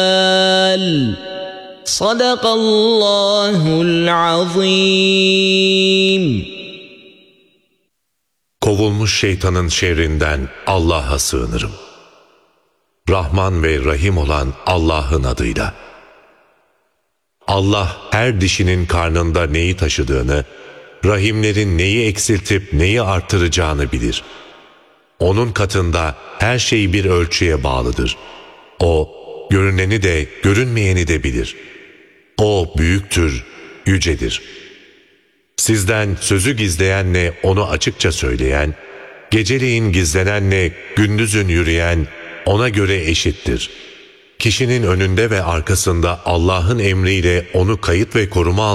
Sadakallahul azim. Kovulmuş şeytanın şerrinden Allah'a sığınırım. Rahman ve Rahim olan Allah'ın adıyla. Allah her dişinin karnında neyi taşıdığını, rahimlerin neyi eksiltip neyi artıracağını bilir. Onun katında her şey bir ölçüye bağlıdır. O, görüneni de görünmeyeni de bilir. O büyüktür, yücedir. Sizden sözü gizleyenle onu açıkça söyleyen, geceleyin gizlenenle gündüzün yürüyen ona göre eşittir. Kişinin önünde ve arkasında Allah'ın emriyle onu kayıt ve koruma